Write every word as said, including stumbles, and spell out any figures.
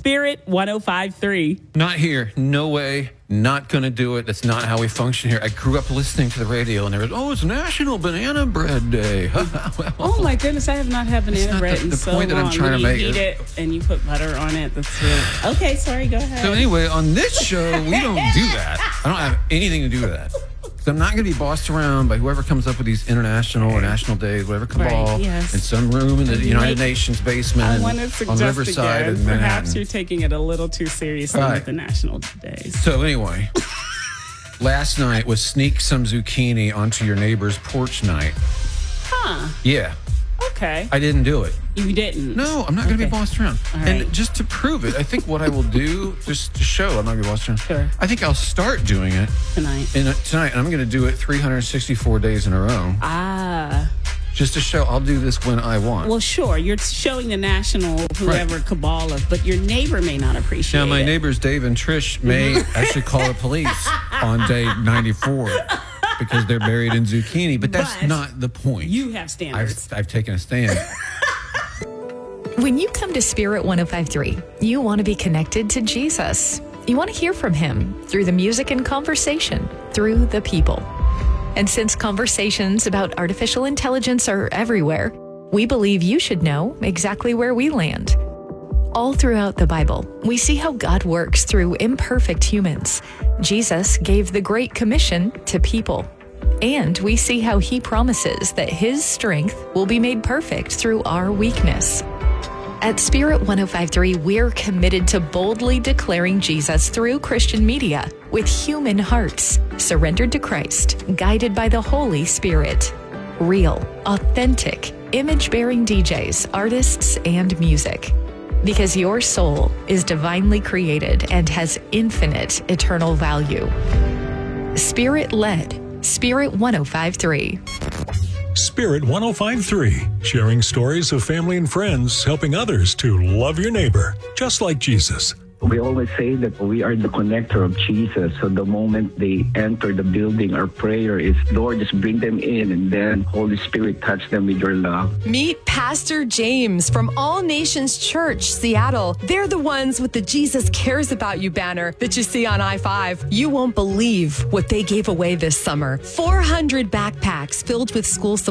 Spirit one oh five point three. Not here. No way. Not going to do it. That's not how we function here. I grew up listening to the radio, and there was, oh, it's National Banana Bread Day. Well, oh, my goodness. I have not had banana bread the, in the so point long. That I'm trying when to make you is, eat it, and you put butter on it. That's really... Okay, sorry. Go ahead. So anyway, on this show, we don't do that. I don't have anything to do with that. So I'm not going to be bossed around by whoever comes up with these international or national days, whatever cabal, right, yes. in some room in the You United make, Nations basement I in, want to suggest on Riverside again, in Manhattan. perhaps you're taking it a little too seriously right. with the national days. So anyway, last night was sneak some zucchini onto your neighbor's porch night. Huh. Yeah. Okay. I didn't do it. You didn't? No, I'm not going to okay. be bossed around. Right. And just to prove it, I think what I will do, just to show I'm not going to be bossed around, sure. I think I'll start doing it tonight. In a, tonight, and I'm going to do it three hundred sixty-four days in a row. Ah. Just to show I'll do this when I want. Well, sure. You're showing the national whoever right. cabal of, but your neighbor may not appreciate it. Now, my it. neighbors, Dave and Trish, may actually call the police on day ninety-four because they're buried in zucchini, but that's but not the point. You have standards. I've, I've taken a stand. When you come to Spirit one oh five point three, you want to be connected to Jesus. You want to hear from him through the music and conversation, through the people. And since conversations about artificial intelligence are everywhere, we believe you should know exactly where we land. All throughout the Bible, we see how God works through imperfect humans. Jesus gave the Great Commission to people. And we see how he promises that his strength will be made perfect through our weakness. At Spirit one oh five point three, we're committed to boldly declaring Jesus through Christian media with human hearts, surrendered to Christ, guided by the Holy Spirit. Real, authentic, image-bearing D Js, artists, and music. Because your soul is divinely created and has infinite eternal value. Spirit-led, Spirit one oh five point three. Spirit one oh five point three, sharing stories of family and friends, helping others to love your neighbor, just like Jesus. We always say that we are the connector of Jesus. So the moment they enter the building, our prayer is, Lord, just bring them in, and then Holy Spirit touch them with your love. Meet Pastor James from All Nations Church, Seattle. They're the ones with the Jesus Cares About You banner that you see on I five. You won't believe what they gave away this summer. four hundred backpacks filled with school supplies.